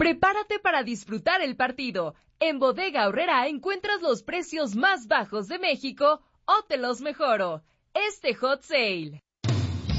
Prepárate para disfrutar el partido. En Bodega Aurrerá encuentras los precios más bajos de México o te los mejoro. Este Hot Sale.